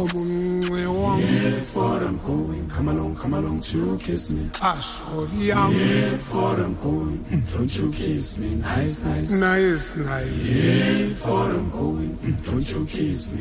Therefore I'm going, come along to kiss me. Therefore I'm going, don't you kiss me, nice. Nice. Therefore I'm going, don't you kiss me.